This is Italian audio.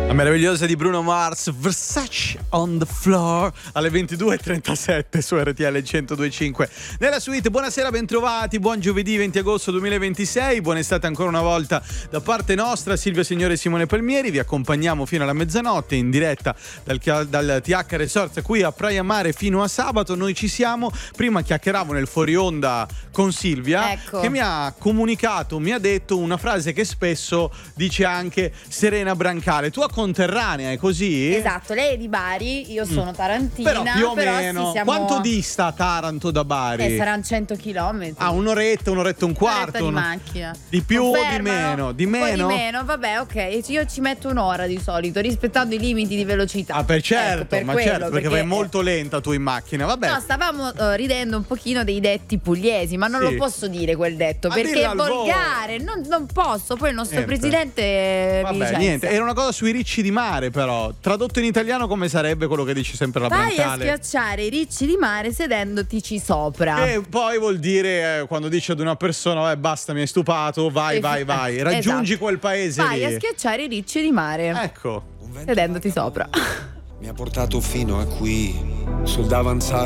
La meravigliosa di Bruno Mars, Versace on the floor, alle 22.37 su RTL 102.5 nella suite. Buonasera, bentrovati, buon giovedì 20 agosto 2026, buona estate ancora una volta da parte nostra. Silvia Signore e Simone Palmieri, vi accompagniamo fino alla mezzanotte in diretta dal TH Resort qui a Praia Mare fino a sabato. Noi ci siamo. Prima chiacchieravo nel fuori onda con Silvia, ecco, che mi ha comunicato, mi ha detto una frase che spesso dice anche Serena Brancale, tua conterranea, è così? Esatto, lei è di Bari, io sono tarantina, però più o meno. sì, siamo... Quanto dista Taranto da Bari? Saranno 100 km. Ah, un'oretta e un quarto. Di macchina. Di più o di Confermano? meno? Di Un po' meno? di meno, vabbè, ok. Io ci metto un'ora di solito, rispettando i limiti di velocità. Ah, per certo, ecco, per ma quello, certo, perché vai molto lenta tu in macchina, vabbè. No, stavamo ridendo un pochino dei detti pugliesi, ma non Sì. lo posso dire quel detto, Ma perché dillo è al volo. volgare, non posso, poi il nostro Niente. presidente mi Vabbè, licenzia. niente, era una cosa sui ricci di mare, però. Tradotto in italiano come sarebbe quello che dice sempre la Vai a Brancale? schiacciare i ricci di mare sedendotici sopra. E poi vuol dire quando dice ad una persona basta, mi hai stupato, vai, raggiungi Esatto. quel paese Vai lì. a schiacciare i ricci di mare Ecco. sedendoti sopra. Mi ha portato fino a qui, sul davanzale